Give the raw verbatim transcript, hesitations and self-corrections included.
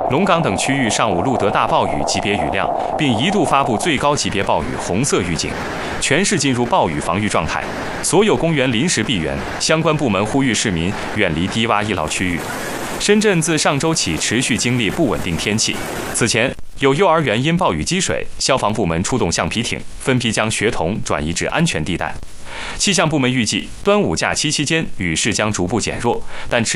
龙岗等区域上午录得大暴雨级别雨量，并一度发布最高级别暴雨红色预警，全市进入暴雨防御状态。所有公园临时闭园，相关部门呼吁市民远离低洼易涝区域。深圳自上周起持续经历不稳定天气，此前有幼儿园因暴雨积水，消防部门出动橡皮艇，分批将学童转移至安全地带。气象部门预计，端午假期期间雨势将逐步减弱，但持